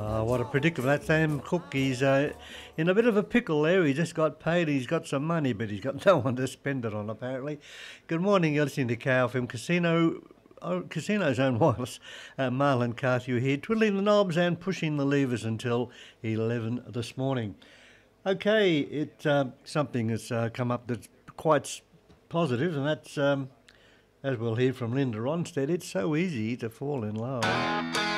Oh, what a predicament. That's Sam Cook. He's in a bit of a pickle there. He just got paid. He's got some money, but he's got no one to spend it on, apparently. Good morning. You're listening to Cow FM Casino. Casino's own wireless. Marlon Carthew here, twiddling the knobs and pushing the levers until 11 this morning. Okay, something has come up that's quite positive, and that's, as we'll hear from Linda Ronstadt, it's so easy to fall in love.